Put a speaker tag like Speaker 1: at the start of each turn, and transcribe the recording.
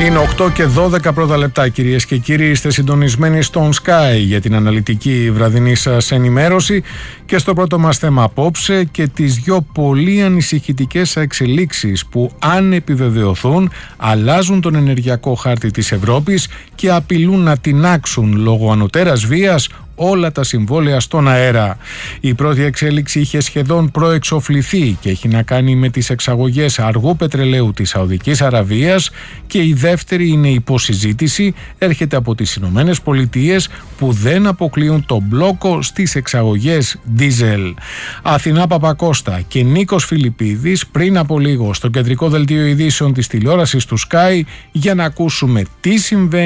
Speaker 1: Είναι 8 και 12 πρώτα λεπτά, κυρίες και κύριοι. Είστε συντονισμένοι στον Sky για την αναλυτική βραδινή σας ενημέρωση και στο πρώτο μας θέμα απόψε και τις δυο πολύ ανησυχητικές εξελίξεις που, αν επιβεβαιωθούν, αλλάζουν τον ενεργειακό χάρτη της Ευρώπης και απειλούν να τινάξουν λόγω ανωτέρας βίας όλα τα συμβόλαια στον αέρα. Η πρώτη εξέλιξη είχε σχεδόν προεξοφληθεί και έχει να κάνει με τις εξαγωγές αργού πετρελαίου της Σαουδικής Αραβίας, και η δεύτερη είναι υποσυζήτηση, έρχεται από τις Ηνωμένες Πολιτείες που δεν αποκλείουν τον μπλόκο στις εξαγωγές ντίζελ. Αθηνά Παπακώστα και Νίκος Φιλιππίδης πριν από λίγο στο κεντρικό δελτίο ειδήσεων της τηλεόρασης του Sky για να ακούσουμε τι συμβαίνει